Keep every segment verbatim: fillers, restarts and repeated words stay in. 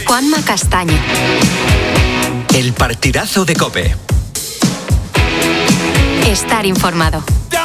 Juanma Castaño. El partidazo de COPE. Estar informado.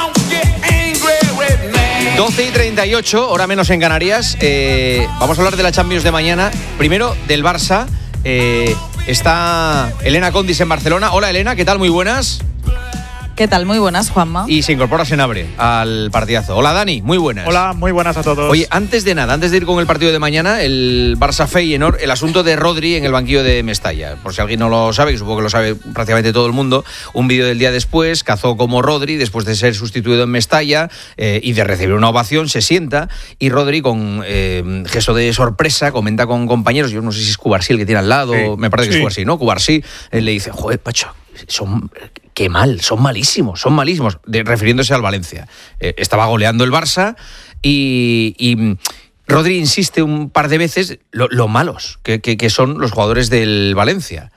doce y treinta y ocho, hora menos en Canarias. Eh, vamos a hablar de la Champions de mañana. Primero, del Barça. Eh, está Elena Condis en Barcelona. Hola, Elena, ¿qué tal? Muy buenas. ¿Qué tal? Muy buenas, Juanma. Y se incorpora Senabre al partidazo. Hola, Dani, muy buenas. Hola, muy buenas a todos. Oye, antes de nada, antes de ir con el partido de mañana, el Barça-Feyenoord, el asunto de Rodri en el banquillo de Mestalla. Por si alguien no lo sabe, que supongo que lo sabe prácticamente todo el mundo, un vídeo del día después, cazó como Rodri, después de ser sustituido en Mestalla eh, y de recibir una ovación, se sienta y Rodri, con eh, gesto de sorpresa, comenta con compañeros, yo no sé si es Cubarsí el que tiene al lado, sí, me parece que sí. es Cubarsí, ¿no? Cubarsí, él le dice, joder, Pacho, son... qué mal, son malísimos, son malísimos, de, refiriéndose al Valencia. Eh, estaba goleando el Barça y, y Rodri insiste un par de veces lo, lo malos que, que, que son los jugadores del Valencia.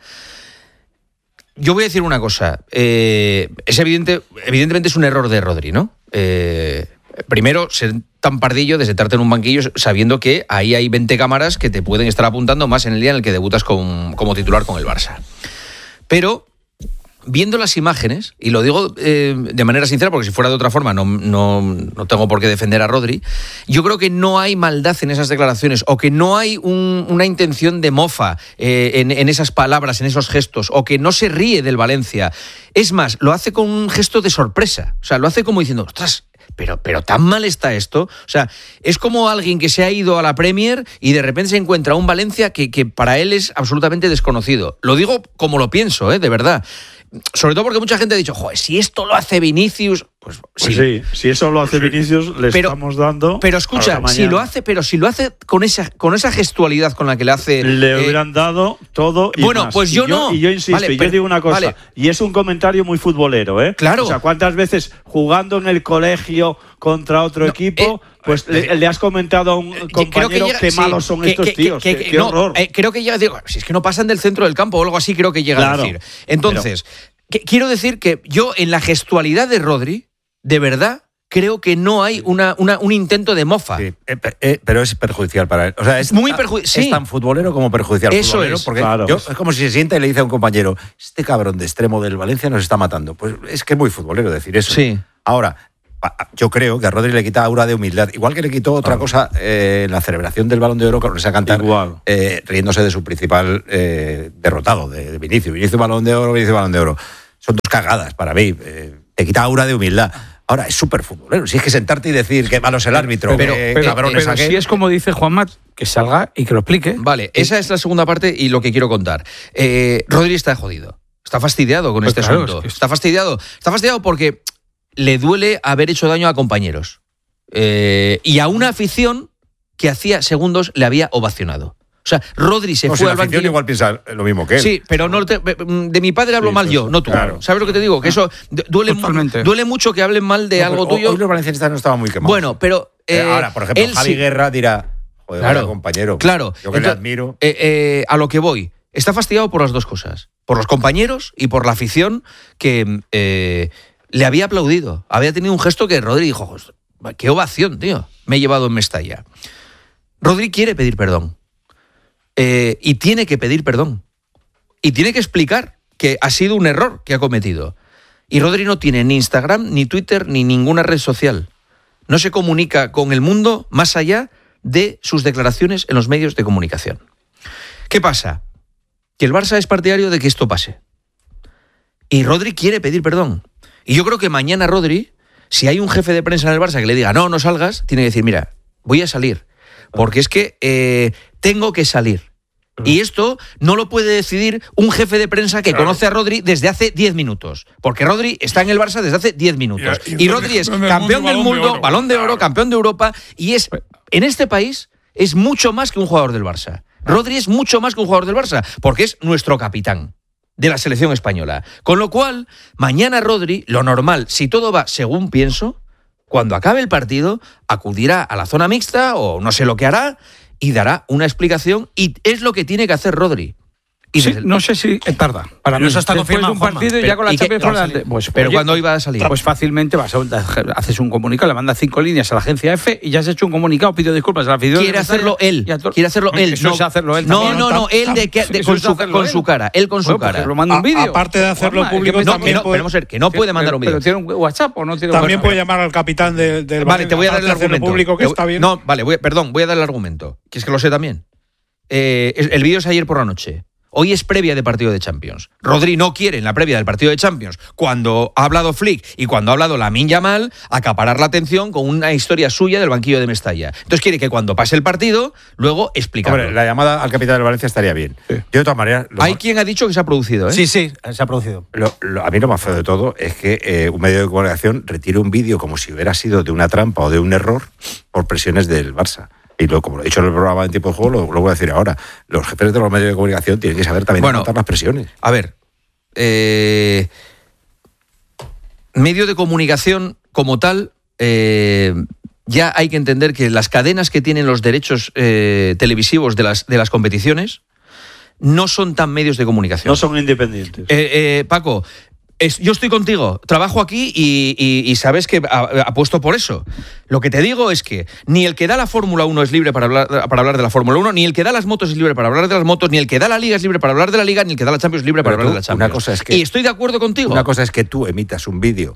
Yo voy a decir una cosa, eh, es evidente, evidentemente es un error de Rodri, ¿no? Eh, primero, ser tan pardillo de sentarte en un banquillo sabiendo que ahí hay veinte cámaras que te pueden estar apuntando más en el día en el que debutas con, como titular con el Barça. Pero viendo las imágenes, y lo digo eh, de manera sincera, porque si fuera de otra forma no, no, no tengo por qué defender a Rodri, yo creo que no hay maldad en esas declaraciones, o que no hay un, una intención de mofa eh, en, en esas palabras, en esos gestos, o que no se ríe del Valencia. Es más, lo hace con un gesto de sorpresa, o sea, lo hace como diciendo, ostras, Pero, pero tan mal está esto. O sea, es como alguien que se ha ido a la Premier y de repente se encuentra un Valencia que, que para él es absolutamente desconocido. Lo digo como lo pienso, ¿eh? De verdad. Sobre todo porque mucha gente ha dicho, joder, si esto lo hace Vinicius, pues, pues sí. sí, si eso lo hace Vinicius, le pero, estamos dando. Pero escucha, si lo hace, pero si lo hace con esa, con esa gestualidad con la que le hace. Le eh, hubieran dado todo y bueno, más. pues yo, y yo no. Y yo insisto, vale, y yo pero, digo una cosa, vale. Y es un comentario muy futbolero, ¿eh? Claro. O sea, ¿cuántas veces jugando en el colegio contra otro no, equipo, eh, pues eh, le, le has comentado a un compañero que llega, qué malos sí, son que, estos que, tíos? Que, que, qué, qué no, horror. Eh, creo que llega, digo, si es que no pasan del centro del campo o algo así, creo que llega claro, a decir. Entonces. Pero, Que, quiero decir que yo en la gestualidad de Rodri, de verdad, creo que no hay una, una, un intento de mofa. Sí, eh, eh, pero es perjudicial para él. O sea, es, muy perjudicial. Sí. Es tan futbolero como perjudicial. Eso futbolero, es. Porque claro. yo, es como si se sienta y le dice a un compañero, este cabrón de extremo del Valencia nos está matando. Pues es que es muy futbolero decir eso. Sí. Ahora, yo creo que a Rodri le quita aura de humildad. Igual que le quitó otra claro. cosa en eh, la celebración del Balón de Oro, con esa cantar eh, riéndose de su principal eh, derrotado, de, de Vinicius. Vinicius Balón de Oro, Vinicius Balón de Oro. Son dos cagadas para mí. Eh, te quita aura de humildad. Ahora, es súper futbolero. Si es que sentarte y decir que malo es el árbitro, pero, que pero, cabrones pero si es como dice Juanma, que salga y que lo explique. Vale, esa es la segunda parte y lo que quiero contar. Eh, Rodri está jodido. Está fastidiado con pues este claro, asunto. Es que... Está fastidiado. Está fastidiado porque le duele haber hecho daño a compañeros. Eh, y a una afición que hacía segundos le había ovacionado. O sea, Rodri se no, fue si al banquillo. Igual piensa lo mismo que él. Sí, pero no te, de mi padre hablo sí, mal pues, yo, no tú. Claro. ¿Sabes lo que te digo? Que eso duele, duele mucho que hablen mal de no, algo tuyo. Hoy los valencianistas no estaban muy quemados. Bueno, pero eh, ahora, por ejemplo, Javi sí. Guerra dirá, joder, claro, vaya compañero. Claro. Yo que Entonces, le admiro. Eh, eh, a lo que voy. Está fastidiado por las dos cosas. Por los compañeros y por la afición que eh, le había aplaudido. Había tenido un gesto que Rodri dijo, qué ovación, tío. Me he llevado en Mestalla. Rodri quiere pedir perdón. Eh, y tiene que pedir perdón. Y tiene que explicar que ha sido un error que ha cometido. Y Rodri no tiene ni Instagram, ni Twitter, ni ninguna red social. No se comunica con el mundo más allá de sus declaraciones en los medios de comunicación. ¿Qué pasa? Que el Barça es partidario de que esto pase. Y Rodri quiere pedir perdón. Y yo creo que mañana Rodri, si hay un jefe de prensa en el Barça que le diga, no, no salgas, tiene que decir, mira, voy a salir. Porque es que eh, tengo que salir. Y esto no lo puede decidir un jefe de prensa que claro. conoce a Rodri desde hace diez minutos. Porque Rodri está en el Barça desde hace diez minutos. Y, y, y Rodri es campeón del mundo, de balón de oro, claro. campeón de Europa. Y es, en este país, es mucho más que un jugador del Barça. Rodri es mucho más que un jugador del Barça, porque es nuestro capitán de la selección española. Con lo cual, mañana Rodri, lo normal, si todo va según pienso, cuando acabe el partido, acudirá a la zona mixta o no sé lo que hará y dará una explicación, y es lo que tiene que hacer Rodri. Y sí, no sé si tarda. Para mí, eso está confirmado. Después de un partido pero, ya con la Champions por delante. Pues, pero oye, ¿cuándo iba a salir? Pues fácilmente vas a, haces un comunicado, le mandas cinco líneas a la agencia F y ya has hecho un comunicado, pido disculpas a la afición. Quiere hacerlo él. Quiere hacerlo él. Eso no, es hacerlo él. No, también. no, no, él de, que, de, con, su, con su cara. Él con su bueno, cara. Pues lo manda un vídeo. Aparte de hacerlo Juanma, público, que no, también que no, puede, pero, que no puede mandar un vídeo. Pero tiene un WhatsApp o no tiene También WhatsApp. puede llamar al capitán del, del Vale, te voy a dar el argumento. Público, que está bien. No, vale, voy, perdón, voy a dar el argumento. Que es que lo sé también. Eh, el vídeo es ayer por la noche. Hoy es previa de partido de Champions. Rodri no quiere en la previa del partido de Champions, cuando ha hablado Flick y cuando ha hablado Lamine Yamal, acaparar la atención con una historia suya del banquillo de Mestalla. Entonces quiere que cuando pase el partido, luego explicarlo. Hombre, la llamada al capitán del Valencia estaría bien. Sí. Yo de todas maneras... Hay más... quien ha dicho que se ha producido, ¿eh? Sí, sí, se ha producido. Lo, lo, a mí lo más feo de todo es que eh, un medio de comunicación retire un vídeo como si hubiera sido de una trampa o de un error por presiones del Barça. Y lo, como lo he dicho en el programa en tiempo de juego, lo, lo voy a decir ahora. Los jefes de los medios de comunicación tienen que saber también bueno, aguantar las presiones. A ver, eh, medio de comunicación como tal, eh, ya hay que entender que las cadenas que tienen los derechos eh, televisivos de las, de las competiciones no son tan medios de comunicación. No son independientes. Eh, eh, Paco... Es, yo estoy contigo, trabajo aquí y, y, y sabes que apuesto por eso. Lo que te digo es que ni el que da la Fórmula uno es libre para hablar, para hablar de la Fórmula uno, ni el que da las motos es libre para hablar de las motos, ni el que da la Liga es libre para hablar de la Liga, ni el que da la Champions es libre para Pero hablar tú, de la Champions. Una cosa es que, y estoy de acuerdo contigo. Una cosa es que tú emitas un vídeo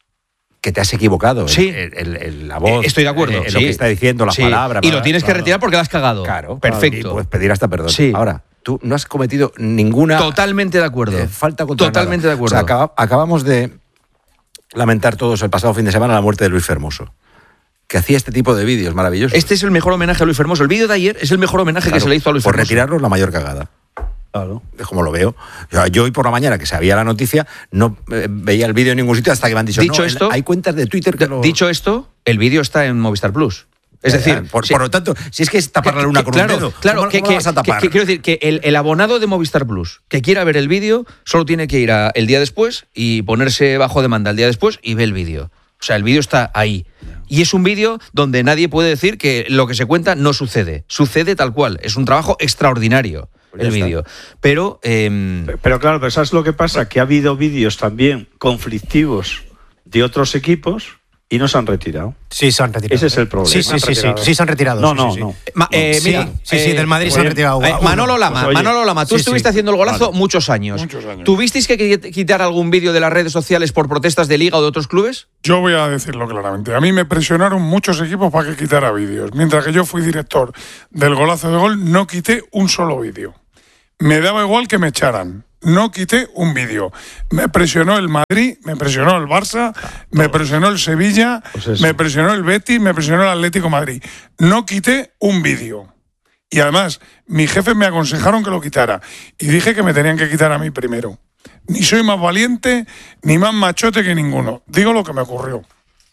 que te has equivocado sí. en, en, en la voz, estoy de acuerdo, en, en sí. lo que está diciendo, las sí. palabras. Y lo tienes claro. que retirar porque lo has cagado. Claro. Perfecto. Y puedes pedir hasta perdón. Sí. Ahora, tú no has cometido ninguna... Totalmente de acuerdo. Eh, falta contra Totalmente nada. de acuerdo. O sea, acab- acabamos de lamentar todos el pasado fin de semana la muerte de Luis Fermoso, que hacía este tipo de vídeos maravillosos. Este es el mejor homenaje a Luis Fermoso. El vídeo de ayer es el mejor homenaje claro, que se le hizo a Luis por Fermoso. Por retirarlo, la mayor cagada. Claro. Es como lo veo. Yo, yo hoy por la mañana, que sabía la noticia, no eh, veía el vídeo en ningún sitio hasta que me han dicho, dicho no, esto, hay cuentas de Twitter que lo... Dicho esto, el vídeo está en Movistar Plus. Es decir, ya, por, sí, por lo tanto, si es que es tapar la luna con claro, un dedo, claro, ¿cómo, que, cómo que, vas a tapar? que, que quiero decir que el, el abonado de Movistar Plus que quiera ver el vídeo solo tiene que ir a, el día después y ponerse bajo demanda el día después y ve el vídeo. O sea, el vídeo está ahí. Y es un vídeo donde nadie puede decir que lo que se cuenta no sucede. Sucede tal cual. Es un trabajo extraordinario. Pues el vídeo. Pero, eh... pero claro, pero ¿sabes lo que pasa? Que ha habido vídeos también conflictivos de otros equipos y no se han retirado. Sí, se han retirado. Ese es el problema. Sí, sí, sí, sí, sí, se han retirado. No, sí, no, sí, no. Ma, eh, sí, mira, sí, sí, eh, del Madrid oye, se han retirado. Eh, Manolo Lama, pues, Manolo Lama, tú sí, estuviste sí. haciendo el golazo Vale. muchos años. Muchos años. ¿Tuvisteis que quitar algún vídeo de las redes sociales por protestas de Liga o de otros clubes? Yo voy a decirlo claramente. A mí me presionaron muchos equipos para que quitara vídeos. Mientras que yo fui director del golazo de gol, no quité un solo vídeo. Me daba igual que me echaran. No quité un vídeo. Me presionó el Madrid, me presionó el Barça, me presionó el Sevilla, pues me presionó el Betis, me presionó el Atlético de Madrid. No quité un vídeo. Y además, mi jefe me aconsejaron que lo quitara. Y dije que me tenían que quitar a mí primero. Ni soy más valiente, ni más machote que ninguno. Digo lo que me ocurrió.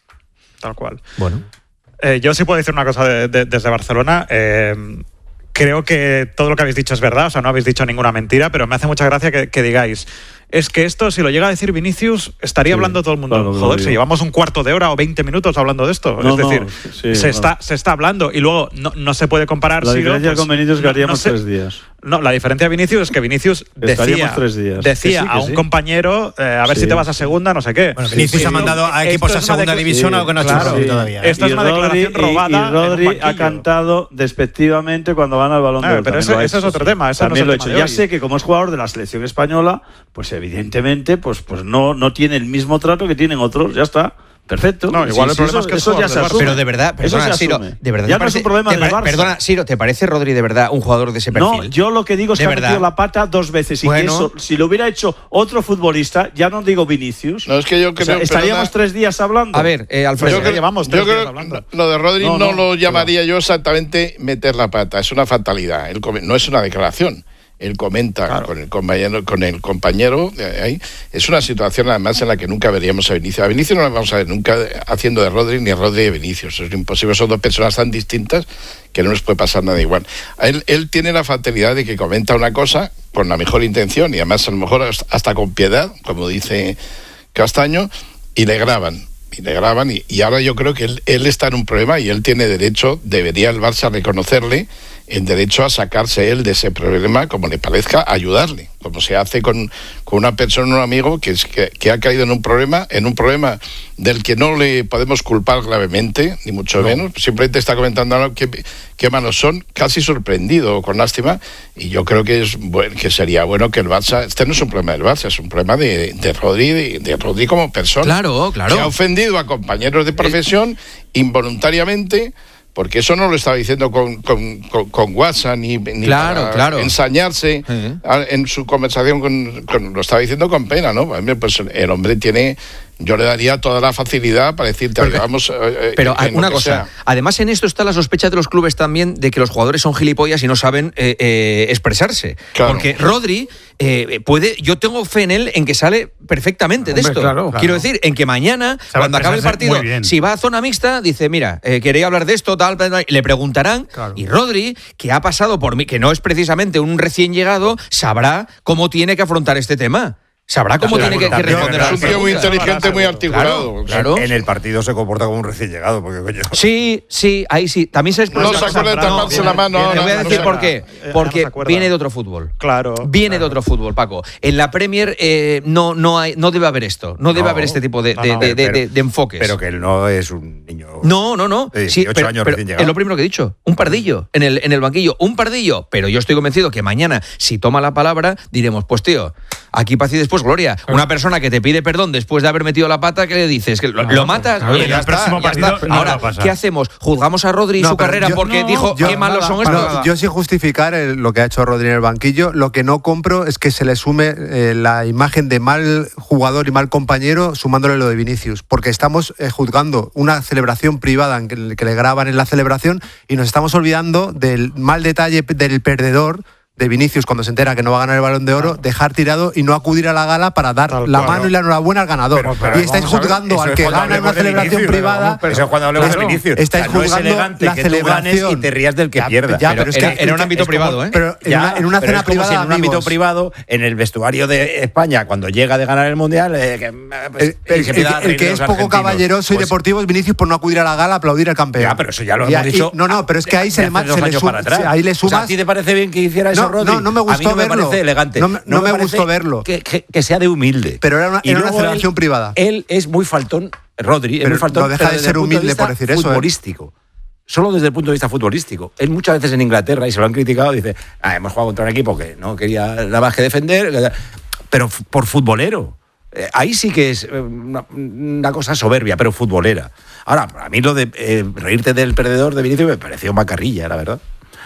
Tal cual. Bueno. Eh, yo sí puedo decir una cosa de, de, desde Barcelona. Eh, creo que todo lo que habéis dicho es verdad, o sea, no habéis dicho ninguna mentira, pero me hace mucha gracia que, que digáis, es que esto, si lo llega a decir Vinicius, estaría sí, hablando todo el mundo. Claro, Joder, si llevamos un cuarto de hora o veinte minutos hablando de esto. No, es decir, no, sí, se, claro. está, se está hablando y luego no, no se puede comparar. La diferencia pues, con Vinicius es que haríamos no, no sé, tres días. No, la diferencia de Vinicius es que Vinicius decía, tres días. decía sí, a un sí. compañero, eh, a ver sí. si te vas a segunda, no sé qué. Bueno, Vinicius sí, ha mandado a equipos a segunda división, algo que no ha hecho todavía. Esto es una declaración robada. Y Rodri ha cantado despectivamente cuando van al Balón de Oro. Pero ese es otro tema. También lo he hecho. Ya sé que como es jugador de la selección española, pues evidentemente pues, pues no, no tiene el mismo trato que tienen otros, ya está. Perfecto. No, igual sí, el problema sí, es que eso, eso ya se asume. Pero de verdad, perdona, Siro, de verdad. Ya no es un problema del Barça. Perdona, Siro, ¿te parece Rodri de verdad un jugador de ese perfil? No, yo lo que digo es que ha metido la pata dos veces y bueno. que eso, si lo hubiera hecho otro futbolista, ya no digo Vinicius. No, es que yo creo, o sea, estaríamos tres días hablando. A ver, eh, Alfredo, yo creo, llevamos tres yo días creo, hablando. Lo de Rodri no, no, no lo llamaría no. yo exactamente meter la pata, es una fatalidad. Él, no es una declaración. Él comenta claro. con el compañero, con el compañero de ahí. Es una situación además en la que nunca veríamos a Vinicius. A Vinicius no lo vamos a ver nunca haciendo de Rodri ni a Rodri de Vinicius. Es imposible, son dos personas tan distintas que no les puede pasar nada igual. Él, él tiene la fatalidad de que comenta una cosa con la mejor intención y además a lo mejor hasta con piedad, como dice Castaño, y le graban. Y le graban y, y ahora yo creo que él, él está en un problema y él tiene derecho, debería el Barça reconocerle en derecho a sacarse él de ese problema como le parezca, ayudarle, como se hace con, con una persona, un amigo que, es, que, que ha caído en un problema, en un problema del que no le podemos culpar gravemente, ni mucho no. menos, simplemente está comentando algo que, que malos son, casi sorprendido, con lástima, y yo creo que es bueno, que sería bueno que el Barça, este no es un problema del Barça, es un problema de, de Rodri, de, de Rodri como persona, claro, claro. que ha ofendido a compañeros de profesión el... involuntariamente, porque eso no lo estaba diciendo con, con, con, con WhatsApp ni, ni claro, para claro. ensañarse uh-huh. a, en su conversación con, con, lo estaba diciendo con pena, ¿no? Pues el hombre tiene, yo le daría toda la facilidad para decirte, pero, vamos, eh, pero en, en una cosa, sea. Además en esto está la sospecha de los clubes también de que los jugadores son gilipollas y no saben eh, eh, expresarse, claro. Porque Rodri eh, puede, yo tengo fe en él en que sale perfectamente Hombre, de esto, claro, claro. Quiero decir, en que mañana, sabe cuando acabe el partido, si va a zona mixta, dice, mira, eh, quería hablar de esto, tal, tal, tal, le preguntarán, claro. Y Rodri, que ha pasado por mí, que no es precisamente un recién llegado, sabrá cómo tiene que afrontar este tema. Sabrá cómo claro, tiene que, que responder a un tío muy inteligente, muy articulado. Claro, claro. En el partido se comporta como un recién llegado. Porque, coño. Sí, sí, ahí sí. También se No se acuerda de taparse la mano. Te voy a decir por qué. Porque viene de otro fútbol. Claro. Viene claro. de otro fútbol, Paco. En la Premier eh, no, no, hay, no debe haber esto. No debe no, haber este tipo de, de, no, no, de, de, de, de enfoques. Pero que él no es un niño. No, no, no. De dieciocho sí, pero, años pero recién llegado. Es lo primero que he dicho. Un pardillo en el, en el banquillo. Un pardillo. Pero yo estoy convencido que mañana, si toma la palabra, diremos, pues tío, aquí paz y después gloria. Una persona persona que te pide perdón después de haber metido la pata, ¿qué le dices? ¿Que lo, no, lo matas? No, Oye, ya, está, próximo ya está. No Ahora, ¿qué hacemos? ¿Juzgamos a Rodri y no, su carrera yo, porque no, dijo yo, qué malos nada, son estos? No, yo sin justificar el, lo que ha hecho Rodri en el banquillo, lo que no compro es que se le sume eh, la imagen de mal jugador y mal compañero sumándole lo de Vinicius, porque estamos eh, juzgando una celebración privada en que, que le graban en la celebración y nos estamos olvidando del mal detalle del perdedor de Vinicius cuando se entera que no va a ganar el Balón de Oro, dejar tirado y no acudir a la gala para dar Tal, la claro. mano y la enhorabuena al ganador. Pero, pero, y estáis juzgando al que gana en una celebración Vinicius, privada. Pero eso es cuando hablamos claro. de Vinicius. Estáis o sea, juzgando no es elegante la que celebración y te rías del que ya, pierda. Ya, pero, pero es era, que era un ámbito es privado, como, ¿eh? Pero en, ya, una, en una pero cena es como privada, si en un amigos, ámbito privado, en el vestuario de España, cuando llega de ganar el Mundial, eh, que, pues, el, el, el, el, el que es poco caballeroso y deportivo es Vinicius por no acudir a la gala a aplaudir al campeón. Ya, pero eso ya lo hemos dicho. No, no, pero es que ahí se le sumas. ¿A ti te parece bien que hiciera eso, Rodri? No, no me gustó verlo. Elegante. No, no, no me, me gustó verlo. Que, que, que sea de humilde. Pero era una, era una celebración él, privada. Él es muy faltón, Rodri, pero es muy faltón. No deja de ser humilde por decir eso. Futbolístico. ¿eh? Solo desde el punto de vista futbolístico. Él muchas veces en Inglaterra, y se lo han criticado, dice, ah, hemos jugado contra un equipo que no quería nada más que defender, pero por futbolero. Eh, ahí sí que es una, una cosa soberbia, pero futbolera. Ahora, a mí lo de eh, reírte del perdedor de Vinicius me pareció macarrilla, la verdad.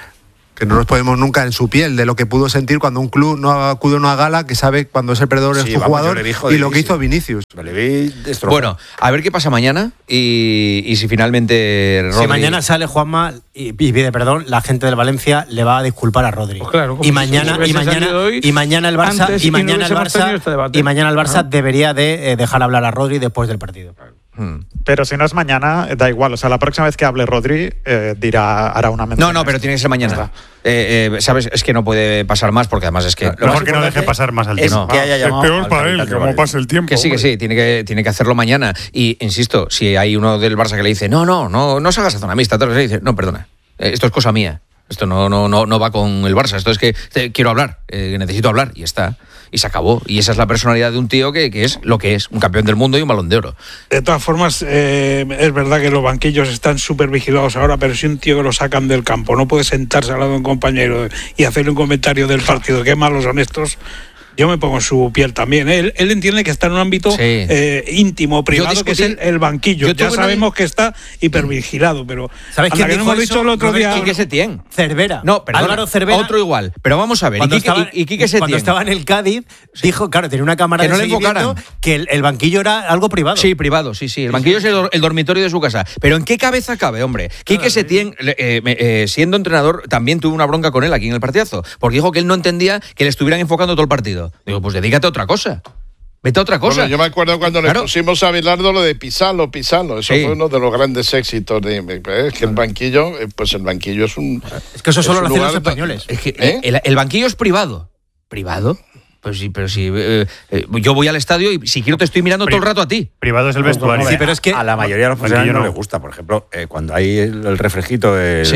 Que no nos ponemos nunca en su piel de lo que pudo sentir cuando un club no acude a una gala, que sabe cuando es el perdedor sí, es su vamos, jugador y lo que hizo Vinicius. Le vi bueno, a ver qué pasa mañana y, y si finalmente Rodri... Si mañana sale Juanma y, y pide perdón, la gente del Valencia le va a disculpar a Rodri. Pues claro, y mañana y mañana y mañana el Barça y mañana el Barça este y mañana el Barça ah. debería de eh, dejar hablar a Rodri después del partido. Pero si no es mañana, da igual. O sea, la próxima vez que hable Rodri, eh, dirá, hará una mención. No, no, pero tiene que ser mañana. Eh, eh, ¿Sabes? Es que no puede pasar más, porque además es que... Lo mejor que no deje pasar más al tiempo. Es, que es peor para él, que como pase el tiempo. Que sí, que sí, tiene que, tiene que hacerlo mañana. Y, insisto, si hay uno del Barça que le dice, no, no, no, no salgas a zona mixta, le dice, no, perdona, esto es cosa mía. Esto no, no, no, no va con el Barça. Esto es que te, quiero hablar, eh, necesito hablar, y está. Y se acabó. Y esa es la personalidad de un tío que, que es lo que es, un campeón del mundo y un Balón de Oro. De todas formas, eh, es verdad que los banquillos están súper vigilados ahora, pero si un tío que lo sacan del campo no puede sentarse al lado de un compañero y hacerle un comentario del partido, qué malos son estos... Yo me pongo en su piel también. Él, él entiende que está en un ámbito sí. eh, íntimo, privado, discutí, que es el, el banquillo. Ya sabemos una... que está hipervigilado, pero... ¿Sabes quién dijo hemos eso? dicho el otro día? Quique Setién. Cervera. No, perdón. Álvaro Cervera. Otro igual. Pero vamos a ver. Cuando, ¿Y Quique, estaba, y, y Quique Setién? Cuando estaba en el Cádiz, sí. dijo, claro, tenía una cámara que de no seguimiento, que el, el banquillo era algo privado. Sí, privado, sí, sí. El banquillo sí, sí. es el, el dormitorio de su casa. Pero ¿en qué cabeza cabe, hombre? Quique claro, Setién, eh, eh, siendo entrenador, también tuve una bronca con él aquí en el partidazo, porque dijo que él no entendía que le estuvieran enfocando todo el partido. Digo, pues dedícate a otra cosa. Vete a otra cosa. Bueno, yo me acuerdo cuando claro. le pusimos a Bilardo lo de Pisalo, Pisalo. Eso sí. fue uno de los grandes éxitos. De, es que el banquillo, pues el banquillo es un... Es que eso solo lo hacen los españoles. Es que ¿Eh? el, el banquillo es privado. ¿Privado? Pues sí, pero sí. Eh, eh, yo voy al estadio y si quiero te estoy mirando Pri- todo el rato a ti. Privado es el vestuario. Sí, pero es que a la mayoría de los profesionales no le gusta. Por ejemplo, eh, cuando hay el, el reflejito, el, sí.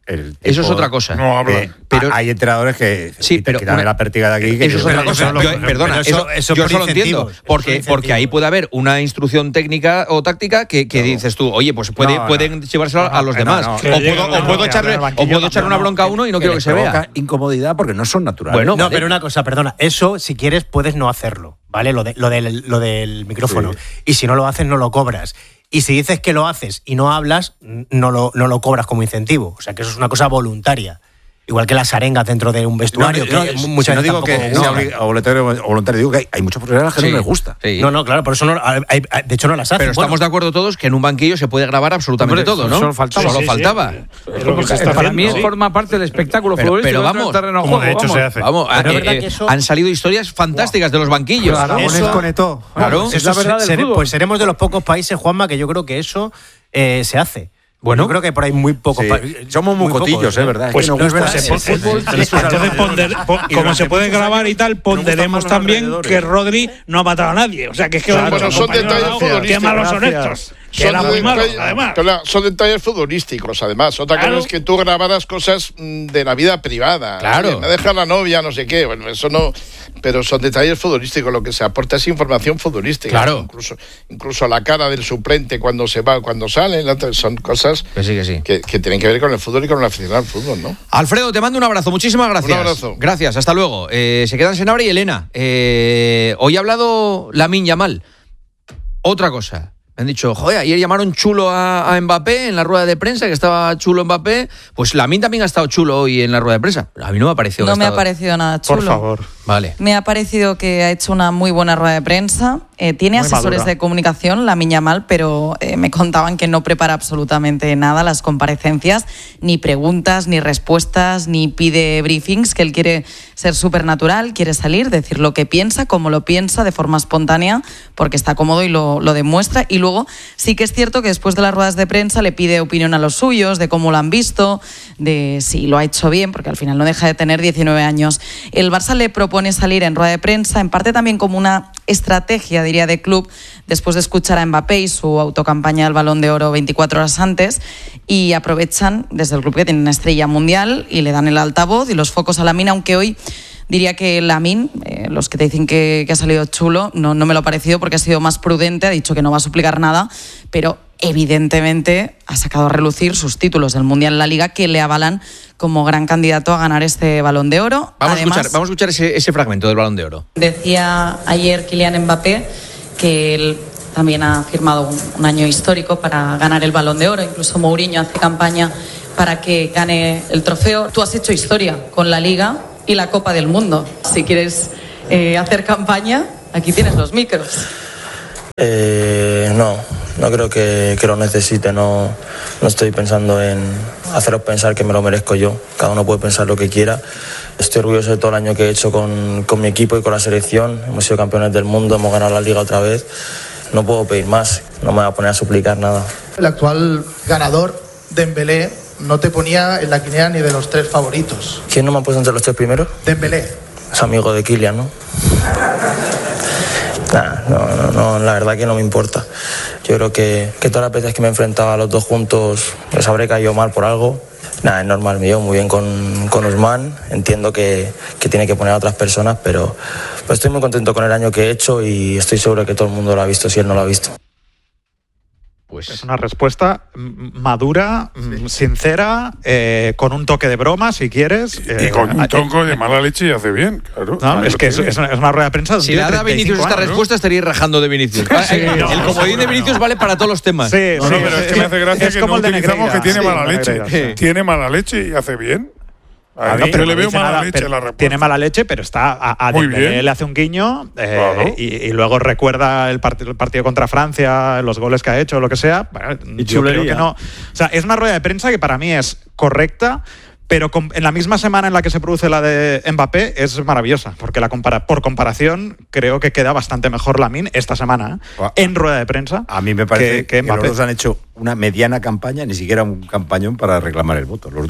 el tipo, eso es otra cosa. No hablan. Eh, pero hay entrenadores que sí, pero quitan la pértiga de aquí. Que eso es otra cosa. Lo, yo, perdona, eso, eso, eso yo eso lo entiendo. Porque, porque ahí puede haber una instrucción técnica o táctica que, que no. dices tú, oye, pues puede, no, pueden no. llevárselo no, a los no, demás. No, no. O puedo, o puedo echarle, o puedo echar una bronca a uno y no quiero que se vea. Incomodidad porque no son naturales. Bueno, no, pero una cosa, perdona, eso si quieres puedes no hacerlo, ¿vale? Lo, de, lo, del, lo del micrófono. Sí. Y si no lo haces, no lo cobras. Y si dices que lo haces y no hablas, no lo, no lo cobras como incentivo. O sea, que eso es una cosa voluntaria. Igual que las arengas dentro de un vestuario. No, que no, muchas no digo que sea voluntario, voluntario, digo que hay, hay muchos profesionales que sí, no les gusta. Sí. No, no, claro, por eso no, hay, hay, de hecho no las hacen. Pero estamos bueno. de acuerdo todos que en un banquillo se puede grabar absolutamente Hombre, todo, ¿no? Solo faltaba. Solo sí, faltaba. Sí, sí. Para haciendo, mí sí. forma parte del espectáculo pero, futbolístico. Pero vamos, terreno como juego, de hecho vamos. se hace. Vamos, pero eh, eh, eso... han salido historias fantásticas wow. de los banquillos. Claro, eso conectó. Claro, es la verdad del fútbol. Pues seremos de los pocos países, Juanma, que yo creo que eso se hace. Bueno, yo creo que por ahí muy pocos. Sí. Somos muy, muy cotillos, es ¿eh? verdad. Pues es no, no es verdad. Entonces, ponder, como se puede grabar y tal, ponderemos también que Rodri no ha matado a nadie. O sea, que es que claro, bueno, son detalles futbolísticos. Qué malos son estos. Que son, era muy malo, detalles, además. Claro, son detalles futbolísticos, además. Otra claro. cosa es que tú grabaras cosas de la vida privada. Claro. Me deja la novia, no sé qué. Bueno, eso no. Pero son detalles futbolísticos. Lo que se aporta es información futbolística. Claro. Incluso, incluso la cara del suplente cuando se va, cuando sale. Son cosas que sí, que, sí. que, que tienen que ver con el fútbol y con la afición al fútbol, ¿no? Alfredo, te mando un abrazo. Muchísimas gracias. Un abrazo. Gracias, hasta luego. Eh, se quedan Senabra y Elena. Eh, hoy ha hablado Lamine Yamal. Otra cosa. Han dicho, joder, ayer llamaron chulo a, a Mbappé en la rueda de prensa, que estaba chulo Mbappé. Pues Lamine también ha estado chulo hoy en la rueda de prensa. A mí no me ha parecido. No que me ha, estado... ha parecido nada chulo. Por favor. Vale. Me ha parecido que ha hecho una muy buena rueda de prensa. Eh, tiene muy asesores madura. de comunicación, Lamine Yamal, pero eh, me contaban que no prepara absolutamente nada las comparecencias, ni preguntas, ni respuestas, ni pide briefings, que él quiere ser súper natural, quiere salir, decir lo que piensa, como lo piensa, de forma espontánea, porque está cómodo y lo, lo demuestra. Y luego sí que es cierto que después de las ruedas de prensa le pide opinión a los suyos, de cómo lo han visto, de si lo ha hecho bien, porque al final no deja de tener diecinueve años. El Barça le propone salir en rueda de prensa, en parte también como una estrategia, diría, de club, después de escuchar a Mbappé y su autocampaña del Balón de Oro veinticuatro horas antes, y aprovechan desde el club que tiene una estrella mundial y le dan el altavoz y los focos a Lamine, aunque hoy diría que Lamine, eh, los que te dicen que, que ha salido chulo, no, no me lo ha parecido porque ha sido más prudente, ha dicho que no va a suplicar nada, pero evidentemente ha sacado a relucir sus títulos del Mundial en la Liga, que le avalan como gran candidato a ganar este Balón de Oro. Vamos Además, a escuchar, vamos a escuchar ese, ese fragmento del Balón de Oro. Decía ayer Kylian Mbappé que él también ha firmado un, un año histórico para ganar el Balón de Oro. Incluso Mourinho hace campaña para que gane el trofeo. Tú has hecho historia con la Liga y la Copa del Mundo. Si quieres eh, hacer campaña, aquí tienes los micros. Eh, no, no creo que, que lo necesite. No, no estoy pensando en haceros pensar que me lo merezco yo. Cada uno puede pensar lo que quiera. Estoy orgulloso de todo el año que he hecho con, con mi equipo y con la selección. Hemos sido campeones del mundo, hemos ganado la Liga otra vez. No puedo pedir más, no me voy a poner a suplicar nada. El actual ganador, Dembélé, no te ponía en la quiniela ni de los tres favoritos. ¿Quién no me ha puesto entre los tres primeros? Dembélé. Es amigo de Kylian, ¿no? Nah, no, no, no, la verdad que no me importa. Yo creo que, que todas las veces que me he enfrentado a los dos juntos les habré caído mal por algo. Nada, es normal, me llevo muy bien con, con Ousmane. Entiendo que, que tiene que poner a otras personas, pero, pero estoy muy contento con el año que he hecho y estoy seguro que todo el mundo lo ha visto si él no lo ha visto. Pues es una respuesta madura, sí. sincera, eh, con un toque de broma, si quieres. Y, eh, y con un toque de mala leche y hace bien, claro. No, es que es, es, una, es una rueda de prensa. Si le da a Vinicius esta años, respuesta, estaría rajando de Vinicius. Sí, el no, comodín no, de Vinicius no. vale para todos los temas. Sí, no, sí, no, pero es que me hace gracia es que no utilizamos que tiene sí, mala leche. Sí. Tiene mala leche y hace bien. A mí, pero le veo mala nada, leche la respuesta. Tiene mala leche, pero está a, a Dembélé le hace un guiño eh, claro. y, y luego recuerda el, part, el partido contra Francia, los goles que ha hecho, lo que sea. Bueno, y yo chulería. creo que no. O sea, es una rueda de prensa que para mí es correcta, pero con, en la misma semana en la que se produce la de Mbappé es maravillosa, porque la compara, por comparación creo que queda bastante mejor Lamine esta semana ¿eh? en rueda de prensa. A mí me parece que, que, que los dos han hecho una mediana campaña, ni siquiera un campañón para reclamar el voto, los dos.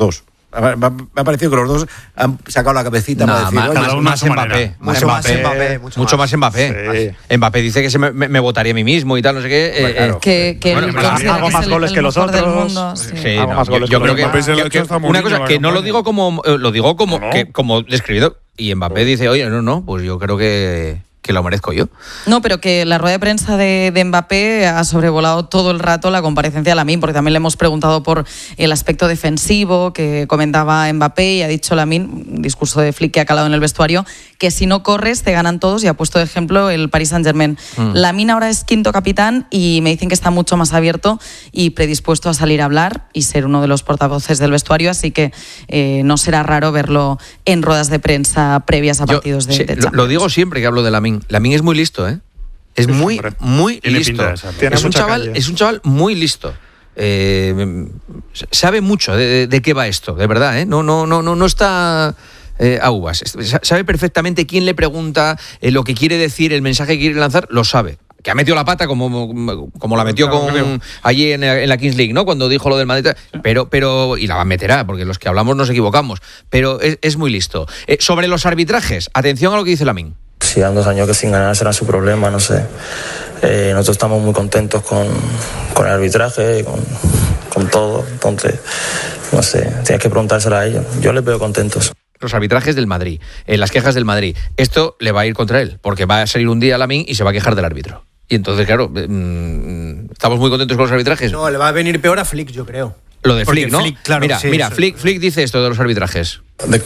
Me ha parecido que los dos han sacado la cabecita no, para decir... Más, más, más Mbappé. Mucho más Mbappé. Mucho, mucho más Mbappé. Sí. Mbappé dice que se me, me votaría a mí mismo y tal, no sé qué. Pues claro. eh, que que bueno, hago más goles que los otros. Sí, sí no, más goles yo, yo creo que, que, que, que una cosa que no lo digo como lo digo como no, no. Que, como describido y Mbappé dice, oye, no, no, pues yo creo que que lo merezco yo. No, pero que la rueda de prensa de, de Mbappé ha sobrevolado todo el rato la comparecencia de Lamine, porque también le hemos preguntado por el aspecto defensivo que comentaba Mbappé y ha dicho Lamine, un discurso de Flick que ha calado en el vestuario, que si no corres te ganan todos y ha puesto de ejemplo el Paris Saint-Germain. Mm. Lamine ahora es quinto capitán y me dicen que está mucho más abierto y predispuesto a salir a hablar y ser uno de los portavoces del vestuario, así que eh, no será raro verlo en ruedas de prensa previas a partidos yo, de, sí, de Champions. Lo digo siempre que hablo de Lamine. Lamine es muy listo, ¿eh? Es sí, muy, hombre. muy Tiene listo. Es un, chaval, es un chaval muy listo. Eh, sabe mucho de, de, de qué va esto, de verdad, ¿eh? No, no, no, no, no está eh, a uvas. Sabe perfectamente quién le pregunta, eh, lo que quiere decir, el mensaje que quiere lanzar, lo sabe. Que ha metido la pata como, como la metió claro, con creo. allí en, en la Kings League, ¿no? Cuando dijo lo del Madrid. Pero, pero, y la meterá, porque los que hablamos nos equivocamos. Pero es, es muy listo. Eh, sobre los arbitrajes, atención a lo que dice Lamine. Si dan dos años que sin ganar será su problema, no sé. Eh, nosotros estamos muy contentos con, con el arbitraje, con, con todo. Entonces, no sé, tienes que preguntárselo a ellos. Yo les veo contentos. Los arbitrajes del Madrid, eh, las quejas del Madrid. Esto le va a ir contra él, porque va a salir un día Lamine y se va a quejar del árbitro. Y entonces, claro, mmm, estamos muy contentos con los arbitrajes. No, le va a venir peor a Flick, yo creo. Lo de Flick, ¿no? Flick, claro, mira, sí, mira sí. Flick, Flick dice esto de los arbitrajes.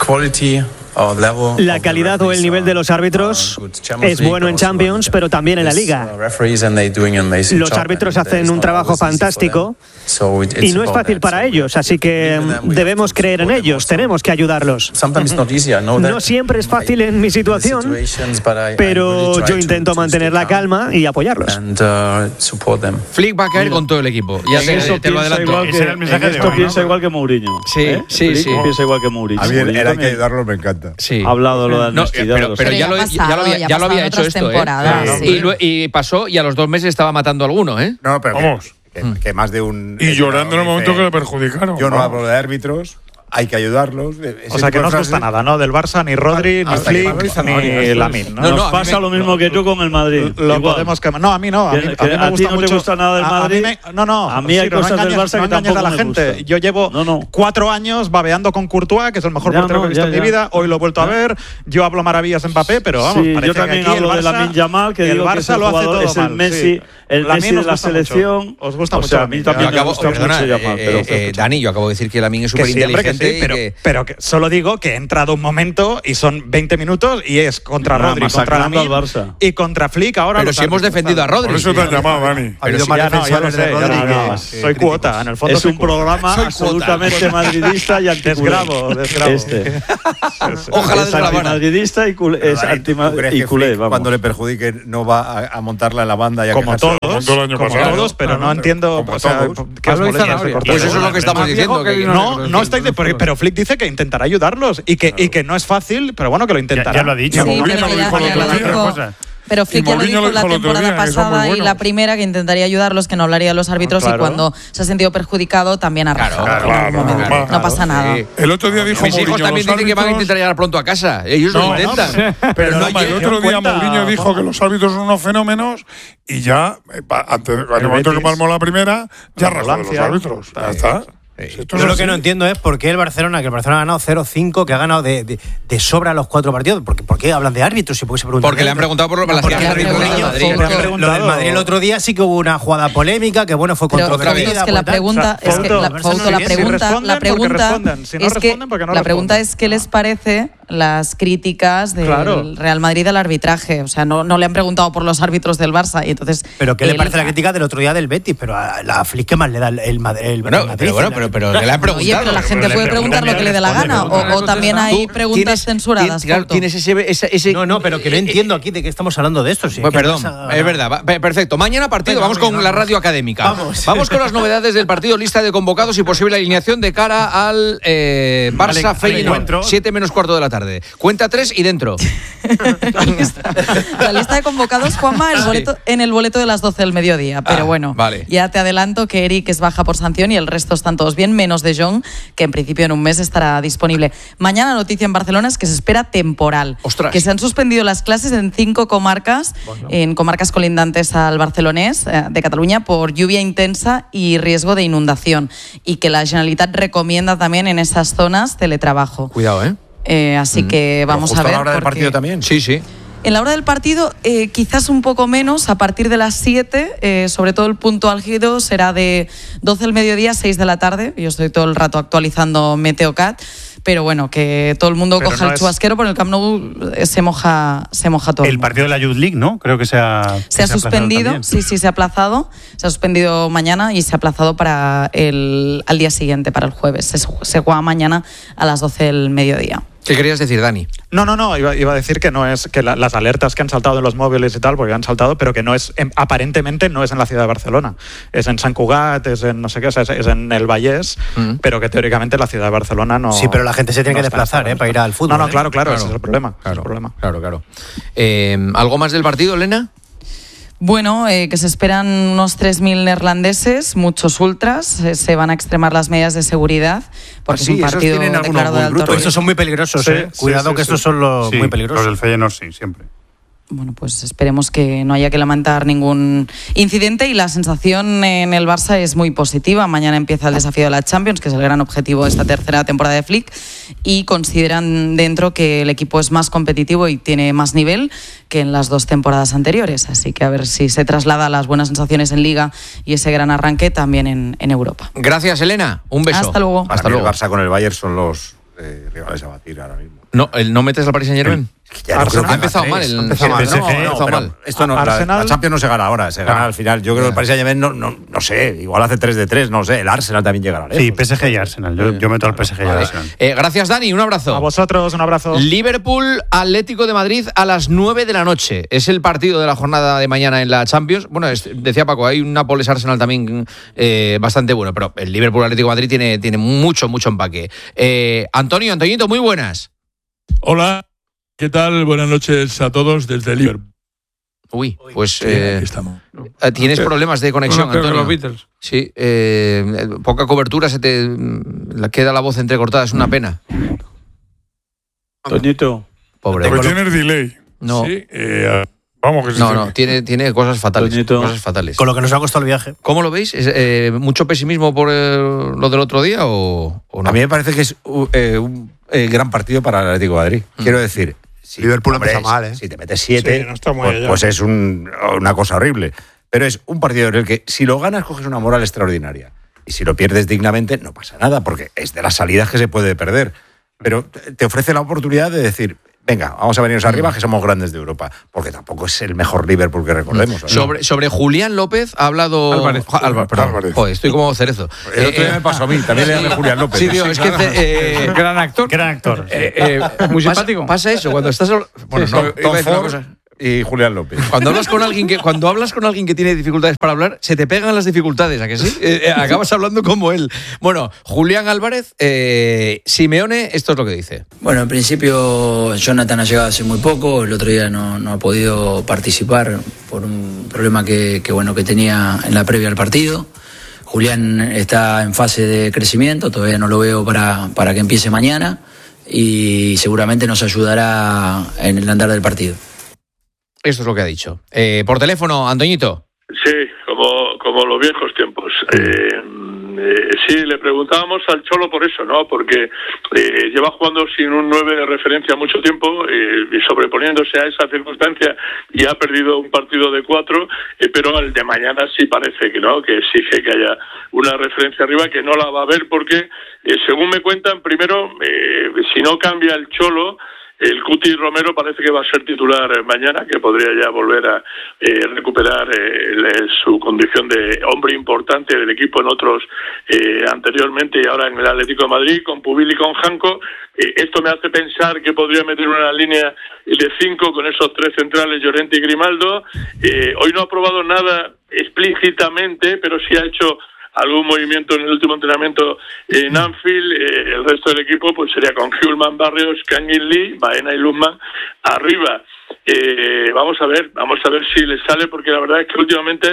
La calidad o el nivel de los árbitros es bueno en Champions, pero también en la Liga. Los árbitros hacen un trabajo fantástico y no es fácil para ellos, así que debemos creer en ellos, tenemos que ayudarlos. No siempre es fácil en mi situación, pero yo intento mantener la calma y apoyarlos. Flick va a caer con todo el equipo. Ya te, eso te lo adelanto. Ese era el mensaje de hoy, ¿no? Piensa igual que Mourinho. Sí, ¿eh? sí, Flick sí. Piensa igual que Mourinho. A mí el, el hay que ayudarlo me encanta. Sí. Ha hablado lo de honestidad. No, pero, pero ya, lo, ya, ya lo había, ya lo había hecho esto, ¿eh? Y, lo, y pasó y a los dos meses estaba matando a alguno, ¿eh? No, pero vamos. Que, que, que más de un. Y llorando en el momento que le perjudicaron. Yo no vamos. hablo de árbitros. Hay que ayudarlos. Ese o sea que no os gusta nada, ¿no? Del Barça, ni Rodri, ni Flick, ni Lamine. ¿no? No, no, nos pasa me, lo mismo no, que tú con el Madrid. Lo Igual. podemos quemar. No, a mí no. A mí, a mí me a gusta ti no mucho. te gusta nada del Madrid. A, a mí me, no, no. A mí hay sí, cosas no engañes, del Barça no que tampoco a la me gente. gusta. Yo llevo no, no. cuatro años babeando con Courtois, que es el mejor ya, portero no, que he visto ya, en mi vida. Hoy lo he vuelto a ver. Yo hablo maravillas de Mbappé, pero vamos, sí, yo también hablo de Lamine Yamal, que digo que es el jugador, es el Messi, el Messi de la selección. Os gusta mucho. A mí también me gusta mucho Yamal. Dani, yo acabo de decir que Lamine es súper inteligente. Pero solo digo que he entrado un momento y son veinte minutos y es contra no, Rodri, contra Lamine y contra Flick ahora. Pero si hemos defendido a Rodri. Por eso te has llamado, Dani. Ha habido más defensores de Rodri. Soy cuota, en el fondo. Es un programa absolutamente madridista y anticulé. Desgravo, desgravo. Ojalá es antimadridista y culé. Cuando le perjudique no va a montarla en la banda. Como todos, como todos, pero no entiendo qué os molesta. Pues eso es lo que estamos diciendo. No, no estáis de... Pero Flick dice que intentará ayudarlos y que, y que no es fácil, pero bueno, que lo intentará. Ya, ya lo ha dicho. Sí, pero, ya, ya lo dijo, pero Flick ya lo dijo la temporada pasada y la primera, que intentaría ayudarlos, que no hablaría de los árbitros, claro. Y cuando se ha sentido perjudicado también ha rajado. Claro, claro, claro, claro, no pasa nada. Sí. El otro día dijo Mis Mourinho, hijos también dicen que van a intentar llegar pronto a casa. Ellos no, lo intentan. No, pero, pero no, el otro día cuenta, Mourinho dijo ¿cómo? que los árbitros son unos fenómenos y ya, antes, en el momento que palmó la primera, ya rajó de los árbitros. Ya está. Sí. Yo lo que no entiendo es por qué el Barcelona, que el Barcelona ha ganado cero cinco, que ha ganado de, de, de sobra los cuatro partidos. ¿Por qué, por qué hablan de árbitros? ¿Y por qué se preguntan? Porque le han preguntado por las quejas de árbitros de Madrid. Lo del Madrid el otro día sí que hubo una jugada polémica, que bueno, fue controvertida. Es que la pregunta es que la pregunta la pregunta es que la pregunta es qué les parece las críticas del claro. Real Madrid al arbitraje. O sea, no, no le han preguntado por los árbitros del Barça y entonces. Pero ¿qué él, le parece la crítica del otro día del Betis? Pero a la Flick, ¿qué más le da el, el, el bueno, Madrid? Pero bueno, pero, pero, pero le han preguntado. Oye, pero la gente puede preguntar lo que le dé la gana. O, o también hay preguntas censuradas. Claro, tienes ese, ese, ese. No, no, pero que no entiendo aquí de qué estamos hablando de esto. Si pues perdón, pasa, es verdad. Va, perfecto. Mañana partido. Venga, vamos con vamos. la radio académica. Vamos. Vamos con las novedades del partido, lista de convocados y posible alineación de cara al eh, Barça Feyenoord. siete menos cuarto de la tarde. Cuenta tres y dentro. la, lista, la lista de convocados, Juanma, el boleto, en el boleto de las doce del mediodía. Pero ah, bueno, vale. Ya te adelanto que Eric es baja por sanción y el resto están todos todos bien, menos De Jong, que en principio en un mes estará disponible. Mañana la noticia en Barcelona es que se espera temporal. ¡Ostras! Que se han suspendido las clases en cinco comarcas, bueno. en comarcas colindantes al barcelonés eh, de Cataluña, por lluvia intensa y riesgo de inundación. Y que la Generalitat recomienda también en esas zonas teletrabajo. Cuidado, ¿eh? eh así mm. que vamos justo a ver. a la hora del partido también. Sí, sí. En la hora del partido, eh, quizás un poco menos, a partir de las siete, eh, sobre todo el punto álgido será de doce del mediodía a seis de la tarde. Yo estoy todo el rato actualizando Meteocat, pero bueno, que todo el mundo pero coja no el es... chubasquero, por el Camp Nou se moja, se moja todo. El partido de la Youth League, ¿no? Creo que se ha Se ha, se ha suspendido, sí, sí, se ha aplazado. Se ha suspendido mañana y se ha aplazado para el al día siguiente, para el jueves. Se, se juega mañana a las doce del mediodía. ¿Qué querías decir, Dani? No, no, no, iba, iba a decir que no es que la, las alertas que han saltado en los móviles y tal, porque han saltado, pero que no es, en, aparentemente no es en la ciudad de Barcelona. Es en Sant Cugat, es en no sé qué, o sea, es, es en el Vallès, mm. pero que teóricamente la ciudad de Barcelona no. Sí, pero la gente se tiene no que desplazar, ¿eh? Para ir al fútbol. No, no, claro, claro, claro ese es el problema. Claro, es el problema. claro, claro. Eh, ¿Algo más del partido, Elena? Bueno, eh, que se esperan unos tres mil neerlandeses, muchos ultras, eh, se van a extremar las medidas de seguridad, porque ah, sí, es un partido declarado de alto riesgo. Estos son muy peligrosos, sí, ¿eh? Sí, Cuidado sí, que sí, estos sí. son los sí, muy peligrosos. Los del Feyenoord sí, siempre. Bueno, pues esperemos que no haya que lamentar ningún incidente y la sensación en el Barça es muy positiva. Mañana empieza el desafío de la Champions, que es el gran objetivo de esta tercera temporada de Flick, y consideran dentro que el equipo es más competitivo y tiene más nivel que en las dos temporadas anteriores. Así que a ver si se traslada las buenas sensaciones en Liga y ese gran arranque también en, en Europa. Gracias, Elena. Un beso. Hasta luego. Para Hasta mí luego. El Barça con el Bayern son los eh, rivales a batir ahora mismo. No, el, ¿no metes al Paris Saint-Germain? Ya no creo que ha empezado mal. El, ha empezado mal. P S G, No, no, empezado pero mal. Esto no, la, la Champions no se gana ahora, se gana ah, al final. Yo creo que el Paris Saint-Germain, no, no, no sé, igual hace tres de tres, no sé. El Arsenal también llegará lejos. Sí, P S G y Arsenal. Yo, yo meto al P S G y vale. Arsenal. Eh, gracias, Dani. Un abrazo. A vosotros, un abrazo. Liverpool, Atlético de Madrid a las nueve de la noche. Es el partido de la jornada de mañana en la Champions. Bueno, es, decía Paco, hay un Nápoles-Arsenal también eh, bastante bueno, pero el Liverpool, Atlético de Madrid tiene, tiene mucho, mucho empaque. Eh, Antonio, Antoñito, muy buenas. Hola. ¿Qué tal? Buenas noches a todos desde Liverpool. Uy, pues sí, eh, aquí estamos. Tienes problemas de conexión, no, no, Antonio. Los Beatles. Sí, eh, poca cobertura, se te la queda la voz entrecortada, es una pena. Toñito. Pobre. Porque tienes delay. No. Sí, eh, vamos que se No, no, tiene, tiene cosas fatales. Toñito. Cosas fatales. Con lo que nos ha costado el viaje. ¿Cómo lo veis? ¿Es, eh, ¿Mucho pesimismo por el, lo del otro día o, o no? A mí me parece que es uh, eh, un eh, gran partido para el Atlético de Madrid. Mm. Quiero decir, si, Liverpool hombre, empieza mal, ¿eh? Si te metes siete, sí, no está muy pues, allá. pues es un, una cosa horrible. Pero es un partido en el que si lo ganas coges una moral extraordinaria. Y si lo pierdes dignamente no pasa nada, porque es de las salidas que se puede perder. Pero te ofrece la oportunidad de decir, venga, vamos a venirnos arriba, que somos grandes de Europa. Porque tampoco es el mejor Liverpool que recordemos. ¿no? Sobre, sobre Julián López ha hablado... Álvarez. Álvarez, perdón. Álvarez. Joder, estoy como Cerezo. El otro día me pasó a mí, también le llamé Julián López. Sí, tío, es que... Eh, gran actor. Gran actor. Eh, eh, Muy pasa, simpático. Pasa eso, cuando estás... Bueno, no, Tom, Tom Ford y Julián López. Cuando hablas con alguien que cuando hablas con alguien que tiene dificultades para hablar, se te pegan las dificultades, ¿a que sí? Eh, eh, acabas hablando como él. Bueno, Julián Álvarez, eh, Simeone, esto es lo que dice. Bueno, en principio Jonathan ha llegado hace muy poco, el otro día no, no ha podido participar por un problema que, que, bueno, que tenía en la previa al partido. Julián está en fase de crecimiento, todavía no lo veo para, para que empiece mañana y seguramente nos ayudará en el andar del partido. Esto es lo que ha dicho. Eh, por teléfono, Antoñito. Sí, como, como los viejos tiempos. Eh, eh, sí, le preguntábamos al Cholo por eso, ¿no? Porque eh, lleva jugando sin un nueve de referencia mucho tiempo eh, y sobreponiéndose a esa circunstancia y ha perdido un partido de cuatro, eh, pero el de mañana sí parece que no, que exige que haya una referencia arriba, que no la va a haber porque, eh, según me cuentan, primero, eh, si no cambia el Cholo, el Cuti Romero parece que va a ser titular mañana, que podría ya volver a eh, recuperar eh, le, su condición de hombre importante del equipo en otros eh, anteriormente y ahora en el Atlético de Madrid, con Pubil y con Janko. Eh, esto me hace pensar que podría meter una línea de cinco con esos tres centrales, Llorente y Grimaldo. Eh, hoy no ha probado nada explícitamente, pero sí ha hecho algún movimiento en el último entrenamiento en Anfield. Eh, el resto del equipo pues sería con Hjulman, Barrios, Kangin Lee, Baena y Luzman arriba. Eh, vamos a ver, vamos a ver si les sale, porque la verdad es que últimamente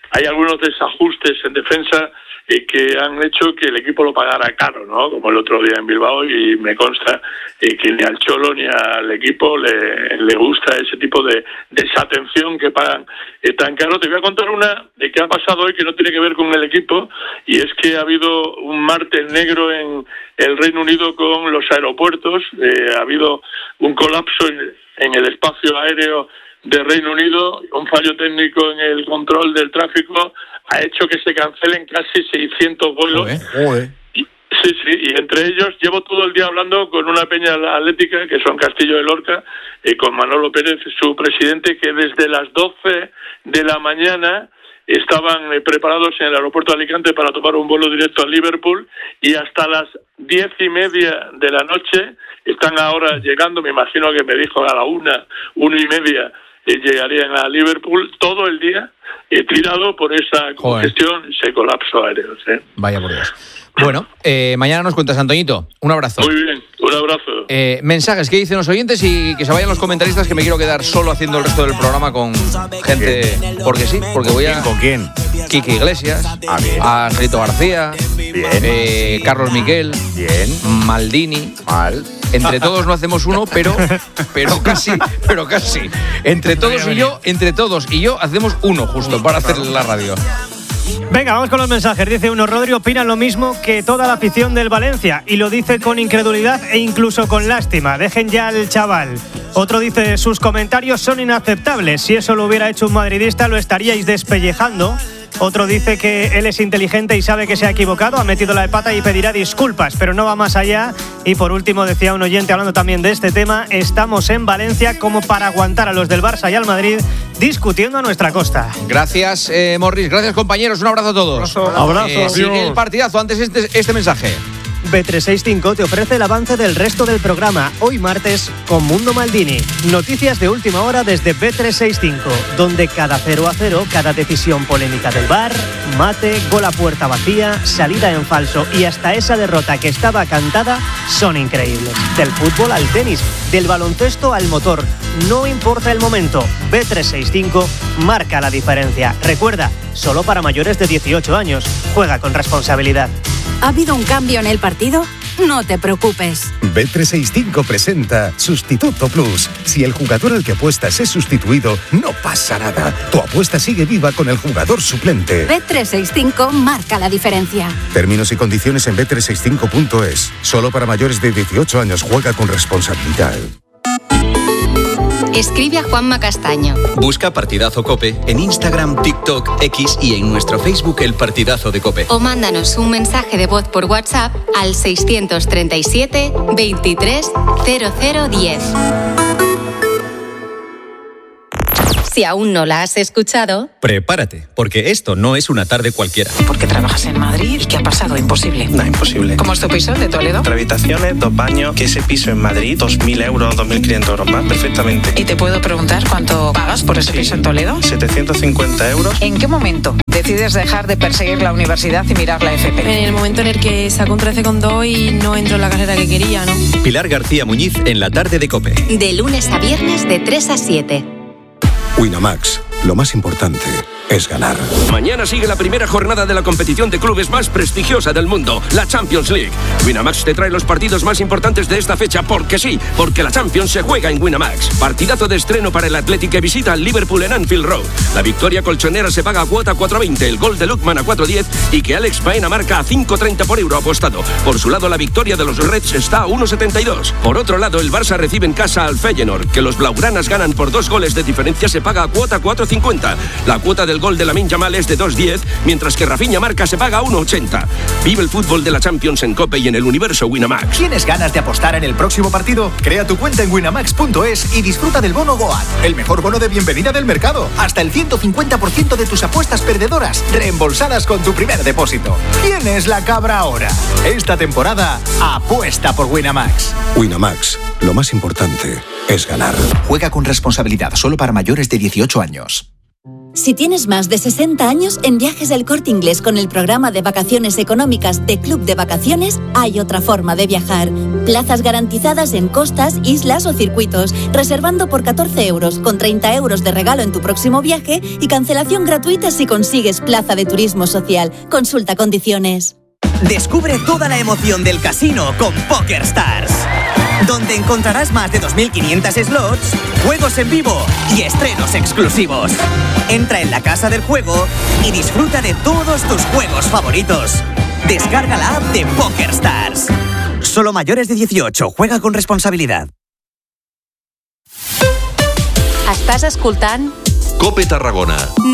hay algunos desajustes en defensa eh, que han hecho que el equipo lo pagara caro, ¿no? Como el otro día en Bilbao, y me consta eh, que ni al Cholo ni al equipo le, le gusta ese tipo de desatención que pagan eh, tan caro. Te voy a contar una de que ha pasado hoy que no tiene que ver con el equipo, y es que ha habido un martes negro en el Reino Unido con los aeropuertos. Eh, ha habido un colapso en, en el espacio aéreo de Reino Unido, un fallo técnico en el control del tráfico ha hecho que se cancelen casi seiscientos vuelos. Joder, joder. Y, sí, sí, y entre ellos llevo todo el día hablando con una peña atlética que son Castillo de Lorca y con Manolo Pérez, su presidente, que desde las doce de la mañana estaban eh, preparados en el aeropuerto de Alicante para tomar un vuelo directo a Liverpool, y hasta las diez y media de la noche están ahora llegando. Me imagino que me dijo a la una, una y media eh, llegarían a Liverpool. Todo el día he tirado por esa congestión, ese colapso aéreo. ¿Sí? Vaya por Dios. Bueno, eh, mañana nos cuentas, Antoñito. Un abrazo. Muy bien, un abrazo. Eh, mensajes, ¿qué dicen los oyentes? Y que se vayan los comentaristas, que me quiero quedar solo haciendo el resto del programa con gente. Porque sí, porque voy a. ¿Con quién? Quique Iglesias, ah, bien. a Angelito García, bien. Eh, Carlos Miquel, bien. Maldini. Mal. Entre todos no hacemos uno, pero, pero casi, pero casi. Entre todos y yo, entre todos y yo hacemos uno justo para hacer la radio. Venga, vamos con los mensajes. Dice uno: Rodri opina lo mismo que toda la afición del Valencia, y lo dice con incredulidad e incluso con lástima. Dejen ya al chaval. Otro dice: sus comentarios son inaceptables. Si eso lo hubiera hecho un madridista, lo estaríais despellejando. Otro dice que él es inteligente y sabe que se ha equivocado, ha metido la de pata y pedirá disculpas, pero no va más allá. Y por último, decía un oyente hablando también de este tema: estamos en Valencia como para aguantar a los del Barça y al Madrid discutiendo a nuestra costa. Gracias, eh, Morris. Gracias, compañeros. Un abrazo a todos. Abrazo. Abrazo. Eh, sigue el partidazo. Antes este, este mensaje. B trescientos sesenta y cinco te ofrece el avance del resto del programa, hoy martes, con Mundo Maldini. Noticias de última hora desde B trescientos sesenta y cinco, donde cada cero a cero, cada decisión polémica del V A R, mate, gol a puerta vacía, salida en falso y hasta esa derrota que estaba cantada son increíbles. Del fútbol al tenis, del baloncesto al motor, no importa el momento, B trescientos sesenta y cinco marca la diferencia. Recuerda, solo para mayores de dieciocho años. Juega con responsabilidad. ¿Ha habido un cambio en el partido? No te preocupes. B trescientos sesenta y cinco presenta Sustituto Plus. Si el jugador al que apuestas es sustituido, no pasa nada. Tu apuesta sigue viva con el jugador suplente. B trescientos sesenta y cinco marca la diferencia. Términos y condiciones en B trescientos sesenta y cinco punto es. Solo para mayores de dieciocho años. Juega con responsabilidad. Escribe a Juanma Castaño. Busca Partidazo COPE en Instagram, TikTok, X y en nuestro Facebook El Partidazo de COPE. O mándanos un mensaje de voz por WhatsApp al seiscientos treinta y siete, veintitrés, cero cero diez. Si aún no la has escuchado, prepárate, porque esto no es una tarde cualquiera. ¿Por qué trabajas en Madrid? ¿Y qué ha pasado? Imposible. No, imposible. ¿Cómo es tu piso de Toledo? Tres habitaciones, dos baños, que ese piso en Madrid, dos mil euros, dos mil quinientos euros más, perfectamente. ¿Y te puedo preguntar cuánto pagas por ese sí. piso en Toledo? setecientos cincuenta euros. ¿En qué momento decides dejar de perseguir la universidad y mirar la F P? En el momento en el que saco un trece coma dos y no entro en la carrera que quería, ¿no? Pilar García Muñiz en la tarde de COPE. De lunes a viernes de tres a siete. Winamax, lo más importante es ganar. Mañana sigue la primera jornada de la competición de clubes más prestigiosa del mundo, la Champions League. Winamax te trae los partidos más importantes de esta fecha, porque sí, porque la Champions se juega en Winamax. Partidazo de estreno para el Athletic que visita al Liverpool en Anfield Road. La victoria colchonera se paga a cuota cuatro veinte, el gol de Lookman a cuatro diez y que Alex Baena marca a cinco treinta por euro apostado. Por su lado, la victoria de los Reds está a uno setenta y dos. Por otro lado, el Barça recibe en casa al Feyenoord, que los blaugranas ganan por dos goles de diferencia, se paga a cuota cuatro cincuenta. La cuota del gol de Lamine Yamal es de dos diez, mientras que Rafinha marca se paga a uno ochenta. Vive el fútbol de la Champions en COPE y en el universo Winamax. ¿Tienes ganas de apostar en el próximo partido? Crea tu cuenta en winamax punto es y disfruta del bono Goat, el mejor bono de bienvenida del mercado. Hasta el ciento cincuenta por ciento de tus apuestas perdedoras reembolsadas con tu primer depósito. ¿Quién es la cabra ahora? Esta temporada apuesta por Winamax. Winamax, lo más importante es ganar. Juega con responsabilidad, solo para mayores de dieciocho años. Si tienes más de sesenta años, en Viajes del Corte Inglés con el programa de vacaciones económicas de Club de Vacaciones hay otra forma de viajar. Plazas garantizadas en costas, islas o circuitos, reservando por catorce euros, con treinta euros de regalo en tu próximo viaje y cancelación gratuita si consigues plaza de turismo social. Consulta condiciones. Descubre toda la emoción del casino con PokerStars, donde encontrarás más de dos mil quinientos slots, juegos en vivo y estrenos exclusivos. Entra en la casa del juego y disfruta de todos tus juegos favoritos. Descarga la app de PokerStars. Solo mayores de dieciocho. Juega con responsabilidad. Estàs escoltant Cope Tarragona.